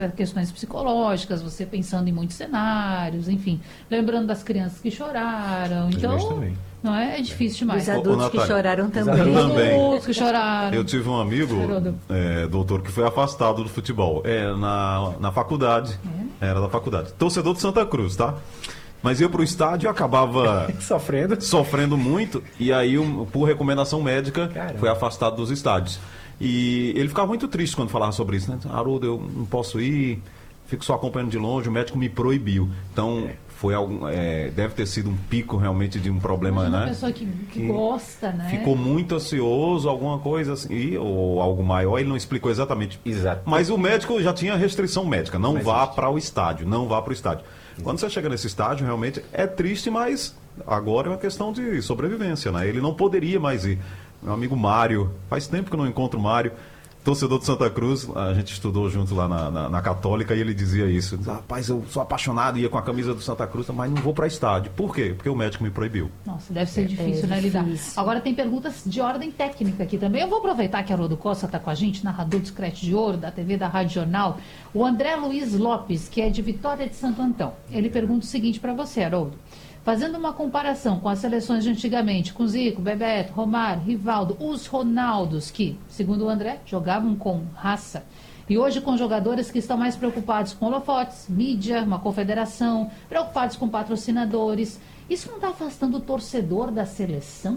questões psicológicas, você pensando em muitos cenários, enfim, lembrando das crianças que choraram, então não é, é difícil demais. Os adultos que choraram também. Os adultos que choraram. Eu tive um amigo, doutor, que foi afastado do futebol, na faculdade, era da faculdade, torcedor de Santa Cruz, tá? Mas ia pro estádio e acabava sofrendo muito, e aí, por recomendação médica, foi afastado dos estádios. E ele ficava muito triste quando falava sobre isso, né? Haroldo, eu não posso ir, fico só acompanhando de longe, o médico me proibiu. Então, foi deve ter sido um pico realmente de um problema, né? Uma pessoa que gosta, né? Ficou muito ansioso, alguma coisa assim, ou algo maior, ele não explicou exatamente. Exato. Mas o médico já tinha restrição médica, não vá para o estádio, não vá para o estádio. Quando você chega nesse estádio, realmente é triste, mas agora é uma questão de sobrevivência, né? Ele não poderia mais ir. Meu amigo Mário, faz tempo que eu não encontro o Mário, torcedor de Santa Cruz, a gente estudou junto lá na Católica, e ele dizia isso: rapaz, eu sou apaixonado, ia com a camisa do Santa Cruz, mas não vou para estádio. Por quê? Porque o médico me proibiu. Nossa, deve ser difícil, né, lidar. Agora tem perguntas de ordem técnica aqui também. Eu vou aproveitar que a Haroldo Costa está com a gente, narrador do Scratch de Ouro, da TV da Rádio Jornal. O André Luiz Lopes, que é de Vitória de Santo Antão. Ele pergunta o seguinte para você, Haroldo. Fazendo uma comparação com as seleções de antigamente, com Zico, Bebeto, Romário, Rivaldo, os Ronaldos, que, segundo o André, jogavam com raça. E hoje com jogadores que estão mais preocupados com holofotes, mídia, uma confederação, preocupados com patrocinadores. Isso não está afastando o torcedor da seleção?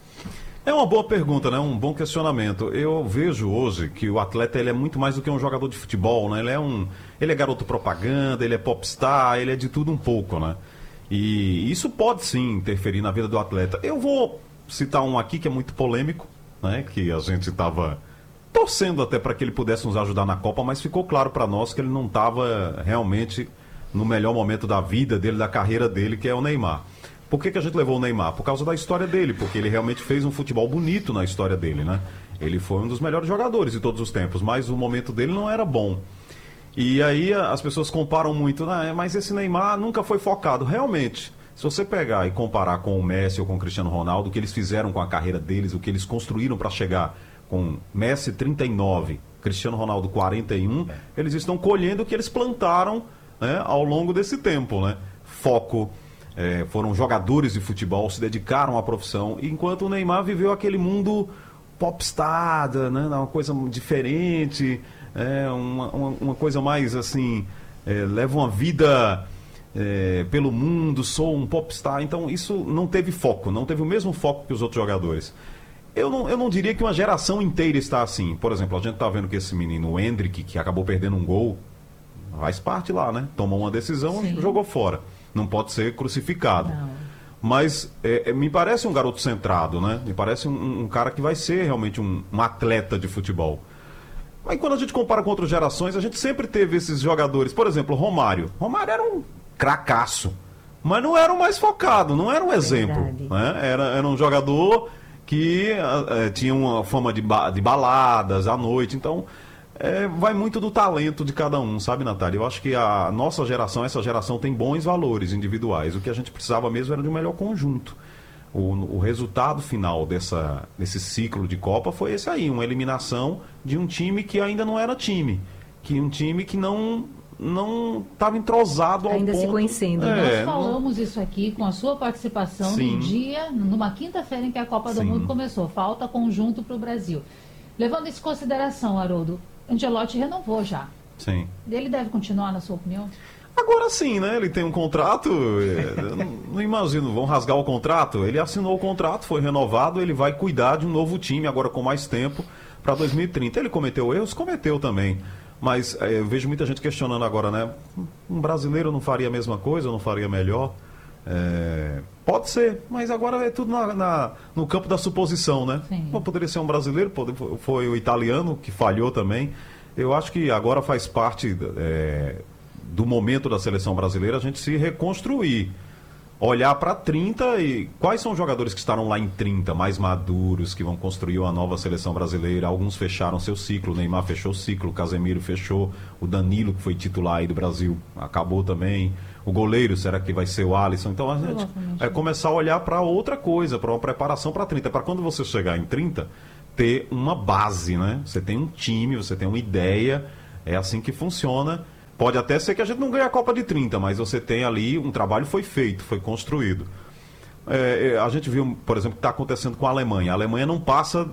É uma boa pergunta, né? Um bom questionamento. Eu vejo hoje que o atleta ele é muito mais do que um jogador de futebol, né? Ele é garoto propaganda, ele é popstar, ele é de tudo um pouco, né? E isso pode sim interferir na vida do atleta. Eu vou citar um aqui que é muito polêmico, né? Que a gente estava torcendo até para que ele pudesse nos ajudar na Copa, mas ficou claro para nós que ele não estava realmente no melhor momento da vida dele, da carreira dele, que é o Neymar. Por que a gente levou o Neymar? Por causa da história dele, porque ele realmente fez um futebol bonito na história dele, né? Ele foi um dos melhores jogadores de todos os tempos, mas o momento dele não era bom. E aí as pessoas comparam muito, mas esse Neymar nunca foi focado. Realmente, se você pegar e comparar com o Messi ou com o Cristiano Ronaldo, o que eles fizeram com a carreira deles, o que eles construíram para chegar com Messi 39, Cristiano Ronaldo 41, eles estão colhendo o que eles plantaram, né, ao longo desse tempo, né? Foco, foram jogadores de futebol, se dedicaram à profissão, enquanto o Neymar viveu aquele mundo popstar, né, uma coisa diferente... uma coisa mais assim, leva uma vida pelo mundo, sou um popstar. Então isso não teve foco, não teve o mesmo foco que os outros jogadores. Eu não diria que uma geração inteira está assim. Por exemplo, a gente está vendo que esse menino, o Endrick, que acabou perdendo um gol, faz parte lá, né? Tomou uma decisão e jogou fora. Não pode ser crucificado. Não. Mas me parece um garoto centrado, né? Me parece um cara que vai ser realmente um atleta de futebol. Mas quando a gente compara com outras gerações, a gente sempre teve esses jogadores. Por exemplo, Romário. Romário era um cracaço, mas não era o mais focado, não era um exemplo. Né? Era um jogador que tinha uma fama de baladas à noite. Então, vai muito do talento de cada um, sabe, Natália? Eu acho que a nossa geração, essa geração, tem bons valores individuais. O que a gente precisava mesmo era de um melhor conjunto. O resultado final desse ciclo de Copa foi esse aí, uma eliminação de um time que ainda não era time, que um time que não estava entrosado ao ainda ponto... se conhecendo. Nós falamos isso aqui com a sua participação numa quinta-feira em que a Copa do Mundo começou. Falta conjunto para o Brasil. Levando isso em consideração, Haroldo, Ancelotti renovou já. Sim. Ele deve continuar, na sua opinião? Agora sim, né? Ele tem um contrato, não imagino, vão rasgar o contrato. Ele assinou o contrato, foi renovado, ele vai cuidar de um novo time agora com mais tempo para 2030. Ele cometeu erros? Cometeu também. Mas eu vejo muita gente questionando agora, né? Um brasileiro não faria a mesma coisa, não faria melhor? Pode ser, mas agora é tudo no campo da suposição, né? Poderia ser um brasileiro, foi o italiano que falhou também. Eu acho que agora faz parte... do momento da seleção brasileira, a gente se reconstruir. Olhar para 30 e quais são os jogadores que estarão lá em 30, mais maduros, que vão construir uma nova seleção brasileira. Alguns fecharam seu ciclo, o Neymar fechou o ciclo, o Casemiro fechou, o Danilo, que foi titular aí do Brasil, acabou também. O goleiro, será que vai ser o Alisson? Então a gente vai começar a olhar para outra coisa, para uma preparação para 30. Para quando você chegar em 30, ter uma base, né? Você tem um time, você tem uma ideia, é assim que funciona. Pode até ser que a gente não ganhe a Copa de 30, mas você tem ali, um trabalho foi feito, foi construído. A gente viu, por exemplo, o que está acontecendo com a Alemanha. A Alemanha não passa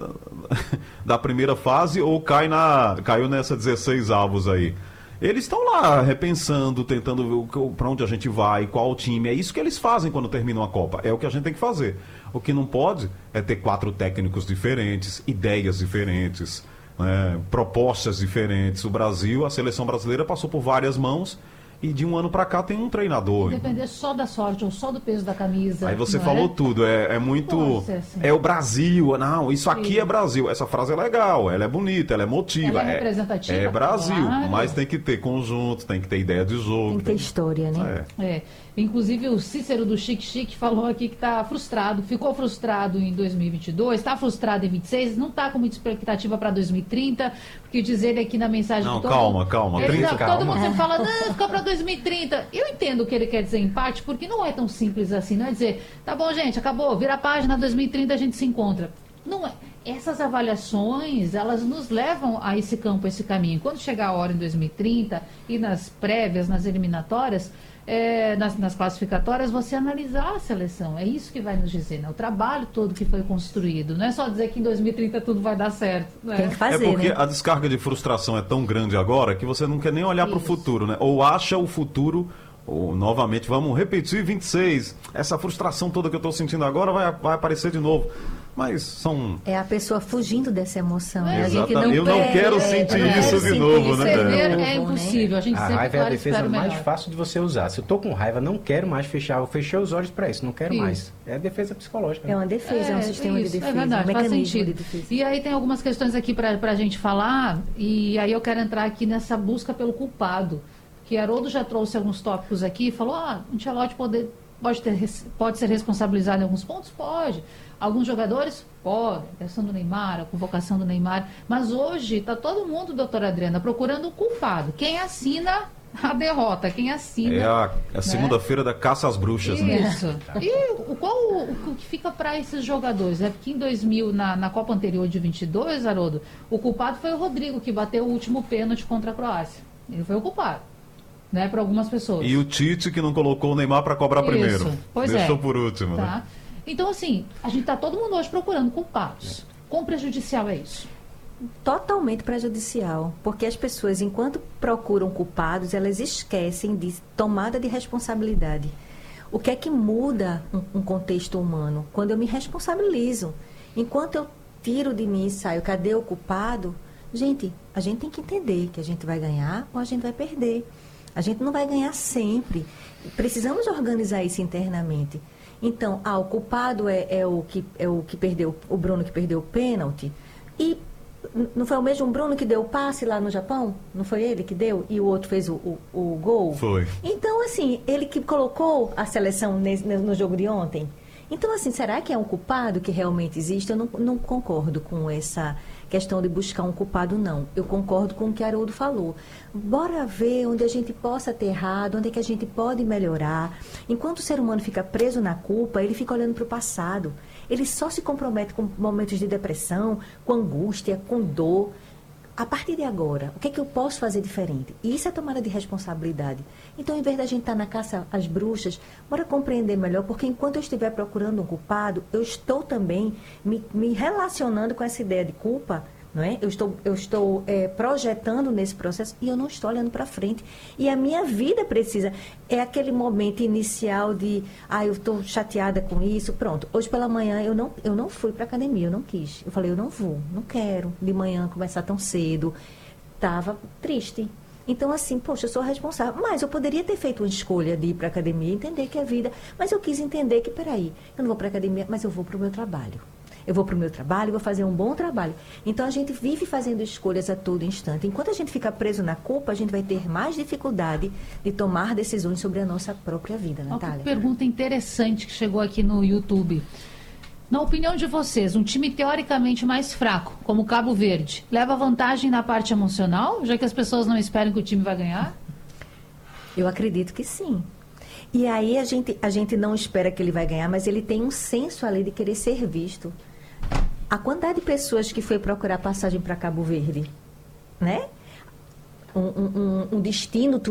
da primeira fase ou caiu nessa 16 avos aí. Eles estão lá repensando, tentando ver para onde a gente vai, qual time. É isso que eles fazem quando terminam a Copa. É o que a gente tem que fazer. O que não pode é ter 4 técnicos diferentes, ideias diferentes, né, propostas diferentes. O Brasil, a seleção brasileira passou por várias mãos e de um ano para cá tem um treinador. Depender só da sorte ou só do peso da camisa. Aí você falou tudo, é muito... Assim. É o Brasil, não, isso aqui é Brasil. Essa frase é legal, ela é bonita, ela é emotiva. Ela é representativa. É Brasil, claro. mas tem que ter conjunto, tem que ter ideia de jogo. Tem que ter história, né? Inclusive o Cícero do Chique Chique falou aqui que está frustrado, ficou frustrado em 2022, está frustrado em 26, não está com muita expectativa para 2030, porque diz ele aqui na mensagem... Não, calma. Todo mundo sempre fala, não, fica para 2030. Eu entendo o que ele quer dizer em parte, porque não é tão simples assim, não é dizer, tá bom, gente, acabou, vira a página, 2030 a gente se encontra. Não é. Essas avaliações, elas nos levam a esse campo, a esse caminho. Quando chegar a hora em 2030 e nas prévias, nas eliminatórias, nas classificatórias, você analisar a seleção. É isso que vai nos dizer, né? O trabalho todo que foi construído. Não é só dizer que em 2030 tudo vai dar certo. Né? Tem que fazer, porque né? a descarga de frustração é tão grande agora que você não quer nem olhar para o futuro, né? Ou acha o futuro... Ou, novamente, vamos repetir 26. Essa frustração toda que eu estou sentindo agora vai aparecer de novo. Mas são... É a pessoa fugindo dessa emoção. Exatamente. A gente não eu não quero sentir isso de novo, né? É impossível. A gente a sempre raiva é a defesa mais melhor. fácil de você usar. Se eu tô com raiva, não quero mais fechar. Eu fechei os olhos para isso, não quero mais. É a defesa psicológica. É uma defesa, é um sistema de defesa. É verdade, um faz mecanismo sentido. de defesa. E aí tem algumas questões aqui para a gente falar, e aí eu quero entrar aqui nessa busca pelo culpado. Que Haroldo já trouxe alguns tópicos aqui e falou, o Ancelotti pode ser responsabilizado em alguns pontos? Pode. Alguns jogadores? Pode. A questão do Neymar, a convocação do Neymar. Mas hoje está todo mundo, doutora Adriana, procurando o culpado. Quem assina a derrota, quem assina... É a segunda-feira da caça às bruxas, Isso. né? E o que fica para esses jogadores? É porque em 2000, na Copa anterior de 22, Haroldo, o culpado foi o Rodrigo, que bateu o último pênalti contra a Croácia. Ele foi o culpado. Né, para algumas pessoas. E o Tite que não colocou o Neymar para cobrar primeiro. Deixou por último. Tá? Né? Então, assim, a gente está todo mundo hoje procurando culpados. Quão prejudicial é isso? Totalmente prejudicial. Porque as pessoas, enquanto procuram culpados, elas esquecem de tomada de responsabilidade. O que é que muda um contexto humano? Quando eu me responsabilizo. Enquanto eu tiro de mim e saio, cadê o culpado? Gente, a gente tem que entender que a gente vai ganhar ou a gente vai perder. A gente não vai ganhar sempre. Precisamos organizar isso internamente. Então, o culpado é o que perdeu, o Bruno que perdeu o pênalti. E não foi o mesmo Bruno que deu o passe lá no Japão? Não foi ele que deu? E o outro fez o gol? Foi. Então, assim, ele que colocou a seleção no jogo de ontem. Então, assim, será que é um culpado que realmente existe? Eu não concordo com essa questão de buscar um culpado, não. Eu concordo com o que Haroldo falou. Bora ver onde a gente possa ter errado, onde é que a gente pode melhorar. Enquanto o ser humano fica preso na culpa, ele fica olhando para o passado. Ele só se compromete com momentos de depressão, com angústia, com dor. A partir de agora, o que é que eu posso fazer diferente? E isso é tomada de responsabilidade. Então, em vez da gente estar na caça às bruxas, bora compreender melhor, porque enquanto eu estiver procurando um culpado, eu estou também me relacionando com essa ideia de culpa, não é? Eu estou projetando nesse processo e eu não estou olhando para frente. E a minha vida precisa... É aquele momento inicial de... eu estou chateada com isso. Pronto. Hoje pela manhã eu não fui para a academia, eu não quis. Eu falei, eu não vou, não quero de manhã começar tão cedo. Estava triste. Então, assim, poxa, eu sou responsável. Mas eu poderia ter feito uma escolha de ir para a academia, entender que a vida... Mas eu quis entender que, peraí, eu não vou para a academia, mas eu vou para o meu trabalho. Eu vou para o meu trabalho, vou fazer um bom trabalho. Então, a gente vive fazendo escolhas a todo instante. Enquanto a gente fica preso na culpa, a gente vai ter mais dificuldade de tomar decisões sobre a nossa própria vida, Natália. Uma pergunta interessante que chegou aqui no YouTube. Na opinião de vocês, um time teoricamente mais fraco, como o Cabo Verde, leva vantagem na parte emocional, já que as pessoas não esperam que o time vai ganhar? Eu acredito que sim. E aí a gente não espera que ele vai ganhar, mas ele tem um senso ali de querer ser visto. A quantidade de pessoas que foi procurar passagem para Cabo Verde, né? Um destino turístico